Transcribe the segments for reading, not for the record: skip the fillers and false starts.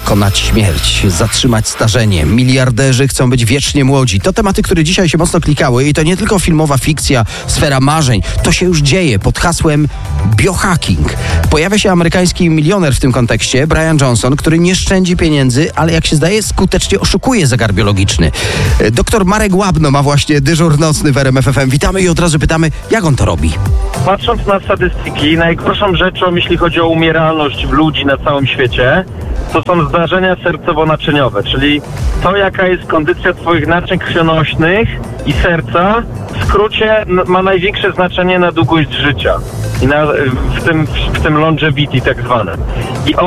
pokonać śmierć, zatrzymać starzenie. Miliarderzy chcą być wiecznie młodzi. To tematy, które dzisiaj się mocno klikały i to nie tylko filmowa fikcja, sfera marzeń. To się już dzieje pod hasłem biohacking. Pojawia się amerykański milioner w tym kontekście, Brian Johnson, który nie szczędzi pieniędzy, ale jak się zdaje, skutecznie oszukuje zegar biologiczny. Doktor Marek Łabno ma właśnie dyżur nocny w RMF FM. Witamy i od razu pytamy, jak on to robi? Patrząc na statystyki, najgorszą rzeczą, jeśli chodzi o umieralność ludzi na całym świecie, to są zdarzenia sercowo-naczyniowe, czyli to, jaka jest kondycja twoich naczyń krwionośnych i serca, w skrócie ma największe znaczenie na długość życia i w tym longevity tak zwane. I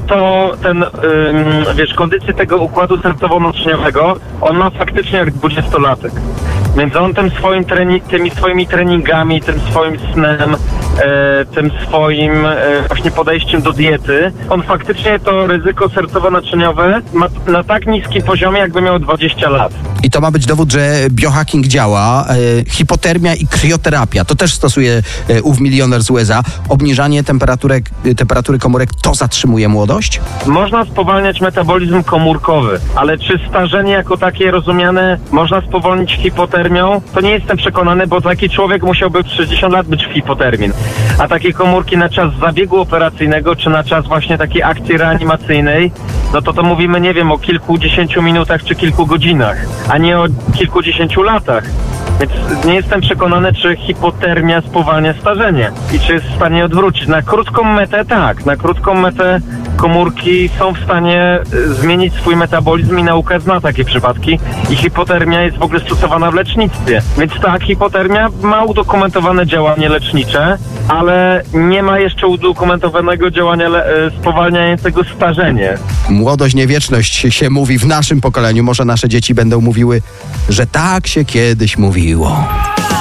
kondycję tego układu sercowo-naczyniowego, on ma faktycznie jak 20-latek. Więc on tymi swoimi treningami, tym swoim snem, tym swoim właśnie podejściem do diety, on faktycznie to ryzyko sercowo-naczyniowe ma na tak niskim poziomie, jakby miał 20 lat. I to ma być dowód, że biohacking działa. Hipotermia i krioterapia, to też stosuje ów milioner z USA. Obniżanie temperatury komórek, to zatrzymuje młodość? Można spowalniać metabolizm komórkowy, ale czy starzenie jako takie rozumiane można spowolnić hipotermią? To nie jestem przekonany, bo taki człowiek musiałby 60 lat być w hipotermii. A takie komórki na czas zabiegu operacyjnego, czy na czas właśnie takiej akcji reanimacyjnej, no to mówimy, nie wiem, o kilkudziesięciu minutach czy kilku godzinach, a nie o kilkudziesięciu latach. Więc nie jestem przekonany, czy hipotermia spowalnia starzenie i czy jest w stanie odwrócić. Na krótką metę tak, na krótką metę komórki są w stanie zmienić swój metabolizm i nauka zna takie przypadki i hipotermia jest w ogóle stosowana w lecznictwie. Więc tak, hipotermia ma udokumentowane działanie lecznicze, ale nie ma jeszcze udokumentowanego działania spowalniającego starzenie. Młodość, nie wieczność się mówi w naszym pokoleniu. Może nasze dzieci będą mówiły, że tak się kiedyś mówiło.